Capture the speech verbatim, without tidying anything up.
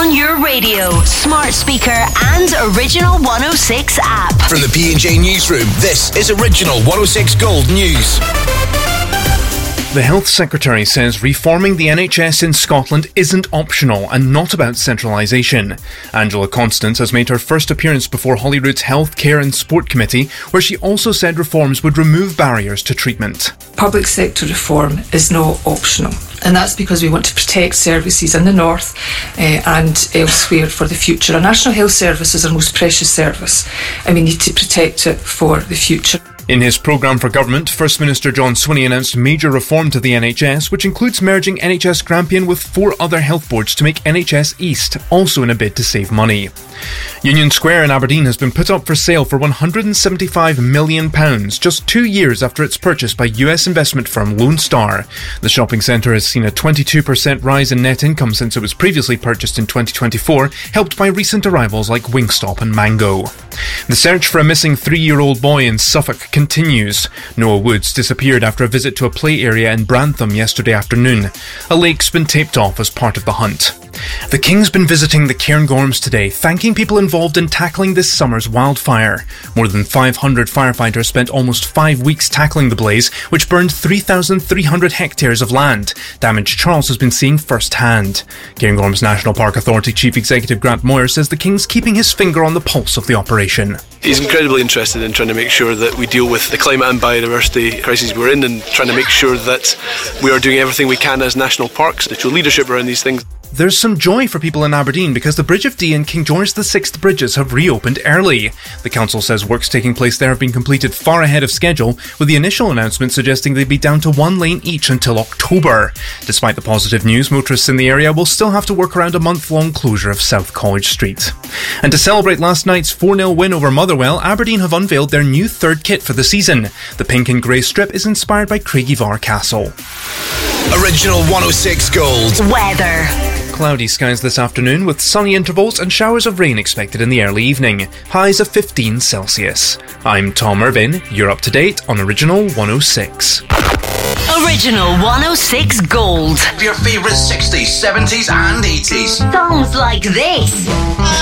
on your radio, smart speaker and Original one oh six app. From the P and J Newsroom, this is Original one oh six Gold News. The Health Secretary says reforming the N H S in Scotland isn't optional and not about centralisation. Angela Constance has made her first appearance before Holyrood's Health, Care and Sport Committee, where she also said reforms would remove barriers to treatment. Public sector reform is not optional, and that's because we want to protect services in the north uh, and elsewhere for the future. Our National Health Service is our most precious service, and we need to protect it for the future. In his programme for government, First Minister John Swinney announced major reform to the N H S, which includes merging N H S Grampian with four other health boards to make N H S East, also in a bid to save money. Union Square in Aberdeen has been put up for sale for one hundred seventy-five million pounds, just two years after its purchase by U S investment firm Lone Star. The shopping centre has seen a twenty-two percent rise in net income since it was previously purchased in twenty twenty-four, helped by recent arrivals like Wingstop and Mango. The search for a missing three-year-old boy in Suffolk continues. Noah Woods disappeared after a visit to a play area in Brantham yesterday afternoon. A lake's been taped off as part of the hunt. The King's been visiting the Cairngorms today, thanking people involved in tackling this summer's wildfire. More than five hundred firefighters spent almost five weeks tackling the blaze, which burned three thousand three hundred hectares of land. Damage Charles has been seeing firsthand. Cairngorms National Park Authority Chief Executive Grant Moyer says the King's keeping his finger on the pulse of the operation. He's incredibly interested in trying to make sure that we deal with the climate and biodiversity crises we're in, and trying to make sure that we are doing everything we can as national parks to show leadership around these things. There's some joy for people in Aberdeen because the Bridge of Dee and King George the sixth bridges have reopened early. The council says works taking place there have been completed far ahead of schedule, with the initial announcement suggesting they'd be down to one lane each until October. Despite the positive news, motorists in the area will still have to work around a month-long closure of South College Street. And to celebrate last night's four nil win over Motherwell, Aberdeen have unveiled their new third kit for the season. The pink and grey strip is inspired by Craigivar Castle. Original one oh six Gold. Weather. Cloudy skies this afternoon with sunny intervals and showers of rain expected in the early evening. Highs of fifteen Celsius. I'm Tom Irvin. You're up to date on Original one oh six. Original one oh six Gold. Your favourite sixties, seventies and eighties. Songs like this.